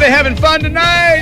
Everybody having fun tonight?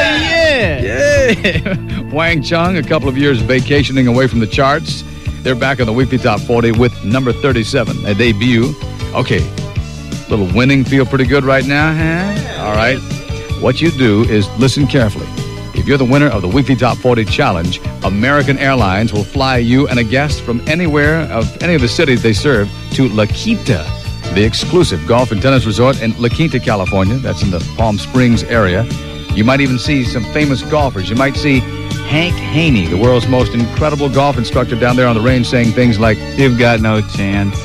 Yeah. Wang Chung, a couple of years vacationing away from the charts. They're back on the Weekly Top 40 with number 37, a debut. Okay, little winning feel pretty good right now, huh? All right. What you do is listen carefully. If you're the winner of the Weekly Top 40 Challenge, American Airlines will fly you and a guest from anywhere of any of the cities they serve to La Quinta, the exclusive golf and tennis resort in La Quinta, California. That's in the Palm Springs area. You might even see some famous golfers. You might see Hank Haney, the world's most incredible golf instructor down there on the range, saying things like, "You've got no chance."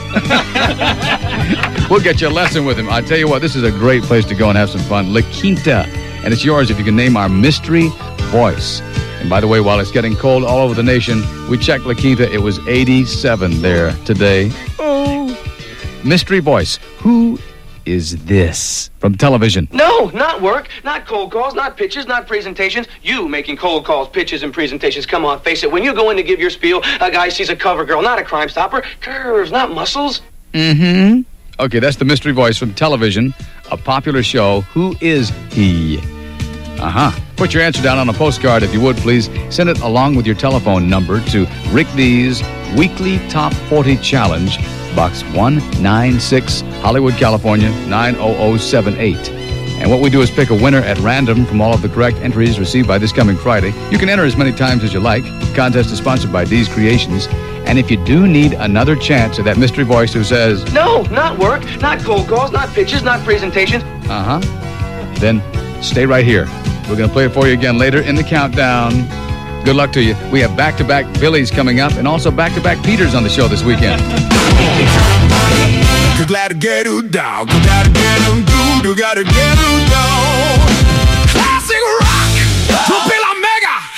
We'll get you a lesson with him. I tell you what, this is a great place to go and have some fun. La Quinta. And it's yours if you can name our mystery voice. And by the way, while it's getting cold all over the nation, we checked La Quinta. It was 87 there today. Oh. Mystery voice. Who is this from television? No, not work, not cold calls, not pitches, not presentations. You making cold calls, pitches, and presentations. Come on, face it. When you go in to give your spiel, a guy sees a cover girl, not a Crime Stopper. Curves, not muscles. Mm-hmm. Okay, that's the mystery voice from television, a popular show. Who is he? Put your answer down on a postcard, if you would, please. Send it along with your telephone number to Rick D's Weekly Top 40 Challenge, Box 196, Hollywood, California, 90078. And what we do is pick a winner at random from all of the correct entries received by this coming Friday. You can enter as many times as you like. The contest is sponsored by D's Creations. And if you do need another chance at that mystery voice who says, no, not work, not cold calls, not pitches, not presentations. Then stay right here. We're going to play it for you again later in the countdown. Good luck to you. We have back-to-back Billies coming up and also back-to-back Peters on the show this weekend. Glad to get you down. Glad to get you down.